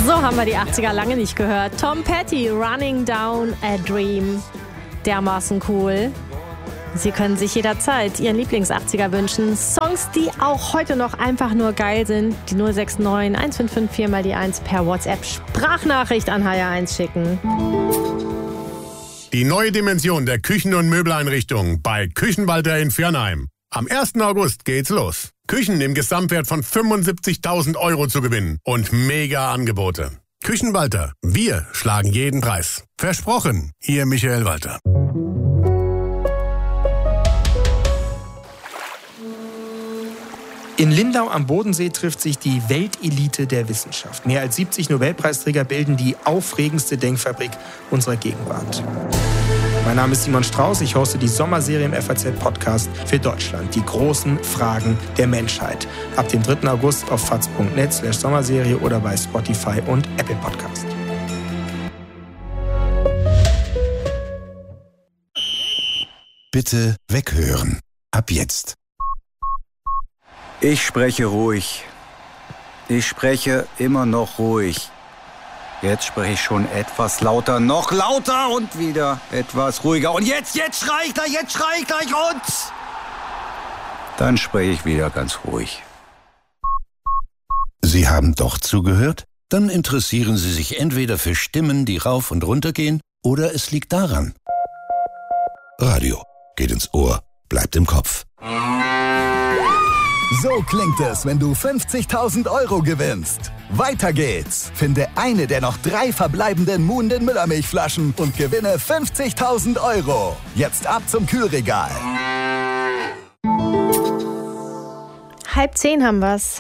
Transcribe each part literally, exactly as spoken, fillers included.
So haben wir die achtziger lange nicht gehört. Tom Petty, Running Down a Dream. Dermaßen cool. Sie können sich jederzeit Ihren Lieblings-achtziger wünschen. Songs, die auch heute noch einfach nur geil sind. Die null sechs neun eins fünf fünf vier mal die eins per WhatsApp Sprachnachricht an H R eins schicken. Die neue Dimension der Küchen- und Möbeleinrichtungen bei Küchenwalter in Viernheim. Am ersten August geht's los. Küchen im Gesamtwert von fünfundsiebzigtausend Euro zu gewinnen und mega Angebote. Küchenwalter, wir schlagen jeden Preis. Versprochen, Ihr Michael Walter. In Lindau am Bodensee trifft sich die Weltelite der Wissenschaft. Mehr als siebzig Nobelpreisträger bilden die aufregendste Denkfabrik unserer Gegenwart. Mein Name ist Simon Strauß, ich hoste die Sommerserie im F A Z-Podcast für Deutschland. Die großen Fragen der Menschheit. Ab dem dritten August auf faz punkt net slash Sommerserie oder bei Spotify und Apple Podcast. Bitte weghören. Ab jetzt. Ich spreche ruhig. Ich spreche immer noch ruhig. Jetzt spreche ich schon etwas lauter, noch lauter und wieder etwas ruhiger. Und jetzt, jetzt schrei ich gleich, jetzt schrei ich gleich und... Dann spreche ich wieder ganz ruhig. Sie haben doch zugehört? Dann interessieren Sie sich entweder für Stimmen, die rauf und runter gehen, oder es liegt daran. Radio geht ins Ohr, bleibt im Kopf. So klingt es, wenn du fünfzigtausend Euro gewinnst. Weiter geht's. Finde eine der noch drei verbleibenden Muhnden Müllermilchflaschen und gewinne fünfzigtausend Euro. Jetzt ab zum Kühlregal. Halb zehn haben wir's.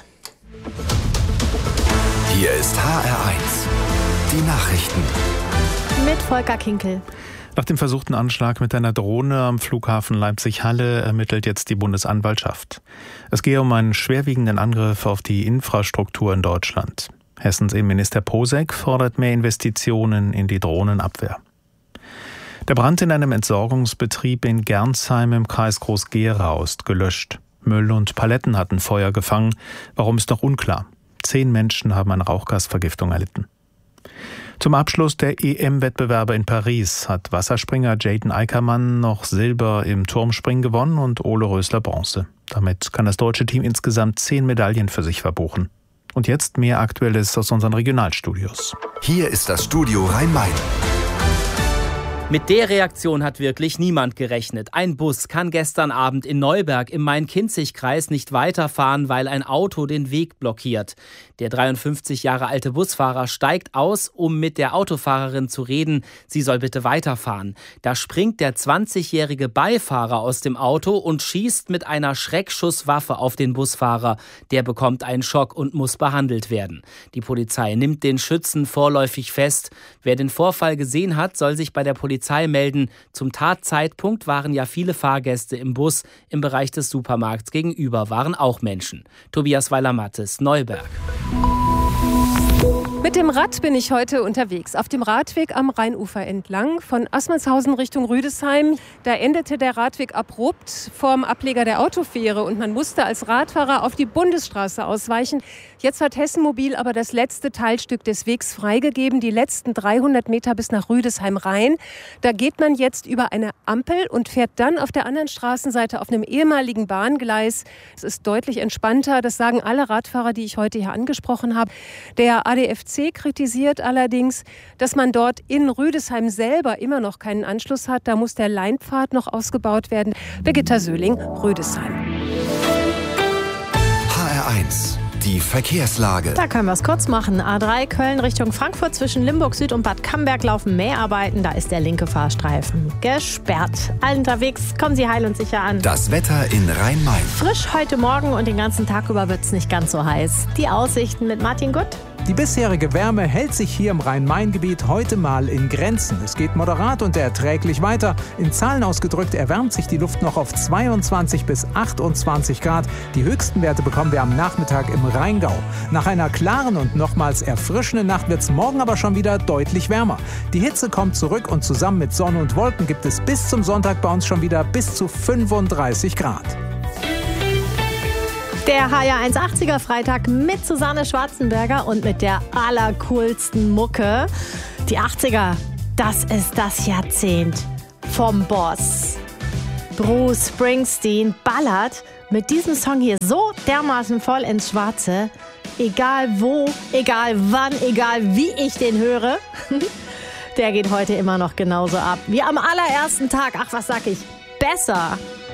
Hier ist H R eins. Die Nachrichten. Mit Volker Kinkel. Nach dem versuchten Anschlag mit einer Drohne am Flughafen Leipzig-Halle ermittelt jetzt die Bundesanwaltschaft. Es gehe um einen schwerwiegenden Angriff auf die Infrastruktur in Deutschland. Hessens Innenminister Posek fordert mehr Investitionen in die Drohnenabwehr. Der Brand in einem Entsorgungsbetrieb in Gernsheim im Kreis Groß-Gerau ist gelöscht. Müll und Paletten hatten Feuer gefangen. Warum ist noch unklar. Zehn Menschen haben eine Rauchgasvergiftung erlitten. Zum Abschluss der E M-Wettbewerbe in Paris hat Wasserspringer Jaden Eickermann noch Silber im Turmspringen gewonnen und Ole Rösler Bronze. Damit kann das deutsche Team insgesamt zehn Medaillen für sich verbuchen. Und jetzt mehr Aktuelles aus unseren Regionalstudios. Hier ist das Studio Rhein-Main. Mit der Reaktion hat wirklich niemand gerechnet. Ein Bus kann gestern Abend in Neuberg im Main-Kinzig-Kreis nicht weiterfahren, weil ein Auto den Weg blockiert. Der dreiundfünfzig Jahre alte Busfahrer steigt aus, um mit der Autofahrerin zu reden. Sie soll bitte weiterfahren. Da springt der zwanzigjährige Beifahrer aus dem Auto und schießt mit einer Schreckschusswaffe auf den Busfahrer. Der bekommt einen Schock und muss behandelt werden. Die Polizei nimmt den Schützen vorläufig fest. Wer den Vorfall gesehen hat, soll sich bei der Polizei Polizei melden. Zum Tatzeitpunkt waren ja viele Fahrgäste im Bus. Im Bereich des Supermarkts gegenüber waren auch Menschen. Tobias Weiler-Mattes, Neuberg. Mit dem Rad bin ich heute unterwegs, auf dem Radweg am Rheinufer entlang, von Assmannshausen Richtung Rüdesheim. Da endete der Radweg abrupt vorm Ableger der Autofähre und man musste als Radfahrer auf die Bundesstraße ausweichen. Jetzt hat Hessen Mobil aber das letzte Teilstück des Wegs freigegeben, die letzten dreihundert Meter bis nach Rüdesheim rein. Da geht man jetzt über eine Ampel und fährt dann auf der anderen Straßenseite auf einem ehemaligen Bahngleis. Es ist deutlich entspannter, das sagen alle Radfahrer, die ich heute hier angesprochen habe. Der A D F C kritisiert allerdings, dass man dort in Rüdesheim selber immer noch keinen Anschluss hat. Da muss der Leinpfad noch ausgebaut werden. Birgitta Söhling, Rüdesheim. H R eins. Die Verkehrslage. Da können wir es kurz machen. A drei Köln Richtung Frankfurt zwischen Limburg Süd und Bad Camberg laufen Mäharbeiten. Da ist der linke Fahrstreifen gesperrt. Allen unterwegs, kommen Sie heil und sicher an. Das Wetter in Rhein-Main. Frisch heute Morgen und den ganzen Tag über wird es nicht ganz so heiß. Die Aussichten mit Martin Gutt. Die bisherige Wärme hält sich hier im Rhein-Main-Gebiet heute mal in Grenzen. Es geht moderat und erträglich weiter. In Zahlen ausgedrückt erwärmt sich die Luft noch auf zweiundzwanzig bis achtundzwanzig Grad. Die höchsten Werte bekommen wir am Nachmittag im Rheingau. Nach einer klaren und nochmals erfrischenden Nacht wird es morgen aber schon wieder deutlich wärmer. Die Hitze kommt zurück und zusammen mit Sonne und Wolken gibt es bis zum Sonntag bei uns schon wieder bis zu fünfunddreißig Grad. Der H J eins achtziger Freitag mit Susanne Schwarzenberger und mit der allercoolsten Mucke. Die achtziger, das ist das Jahrzehnt vom Boss. Bruce Springsteen ballert mit diesem Song hier so dermaßen voll ins Schwarze. Egal wo, egal wann, egal wie ich den höre, der geht heute immer noch genauso ab wie am allerersten Tag. Ach, was sag ich? Besser.